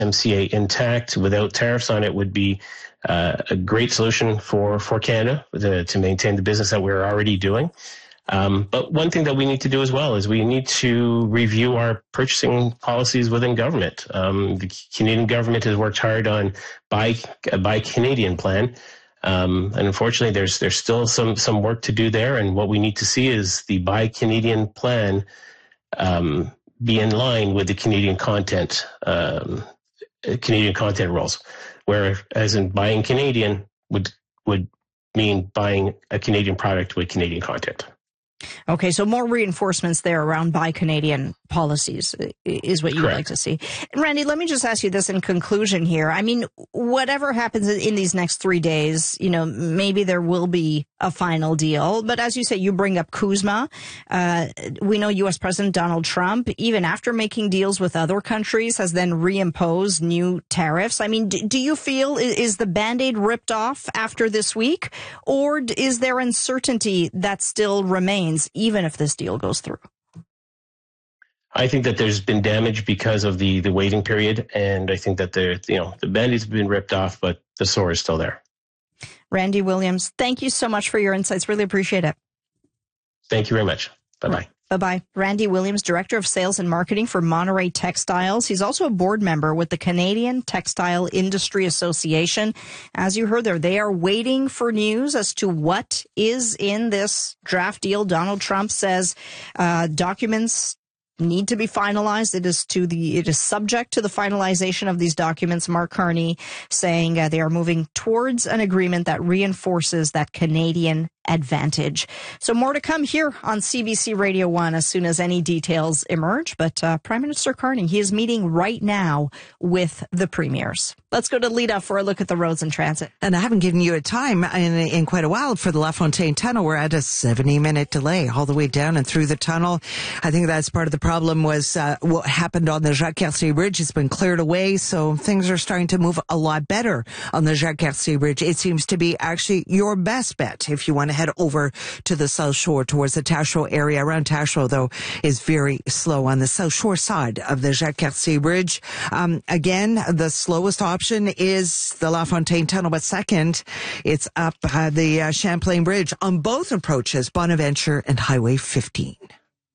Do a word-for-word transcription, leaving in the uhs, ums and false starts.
M C A intact without tariffs on it would be uh, a great solution for, for Canada to, to maintain the business that we're already doing. Um, but one thing that we need to do as well is we need to review our purchasing policies within government. Um, the Canadian government has worked hard on buy, a Buy Canadian plan. Um, and unfortunately, there's there's still some some work to do there. And what we need to see is the Buy Canadian plan um, be in line with the Canadian content um, Canadian content rules, where as in buying Canadian would would mean buying a Canadian product with Canadian content. Okay, so more reinforcements there around Buy Canadian policies is what you would like to see. And Randy, let me just ask you this in conclusion here. I mean, whatever happens in these next three days, you know, maybe there will be a final deal. But as you say, you bring up CUSMA. Uh, we know U S President Donald Trump, even after making deals with other countries, has then reimposed new tariffs. I mean, do, do you feel, is the Band-Aid ripped off after this week? Or is there uncertainty that still remains, even if this deal goes through? I think that there's been damage because of the, the waiting period, and I think that the you know the Band-Aids have been ripped off, but the sore is still there. Randy Williams, thank you so much for your insights. Really appreciate it. Thank you very much. Bye-bye. Bye-bye. Randy Williams, Director of Sales and Marketing for Monterey Textiles. He's also a board member with the Canadian Textile Industry Association. As you heard there, they are waiting for news as to what is in this draft deal. Donald Trump says uh, documents need to be finalized. It is to the it is subject to the finalization of these documents. Mark Carney saying uh, they are moving towards an agreement that reinforces that Canadian advantage. So more to come here on C B C Radio one as soon as any details emerge. But uh, Prime Minister Carney, he is meeting right now with the premiers. Let's go to Lita for a look at the roads and transit. And I haven't given you a time in, in quite a while for the LaFontaine Tunnel. We're at a seventy-minute delay all the way down and through the tunnel. I think that's part of the problem was uh, what happened on the Jacques-Cartier Bridge. It's been cleared away, so things are starting to move a lot better on the Jacques-Cartier Bridge. It seems to be actually your best bet if you want to head over to the South Shore towards the Tachereau area. Around Tachereau, though, is very slow on the South Shore side of the Jacques-Cartier Bridge. Um, again, the slowest option is the LaFontaine Tunnel, but second, it's up uh, the uh, Champlain Bridge on both approaches, Bonaventure and Highway fifteen.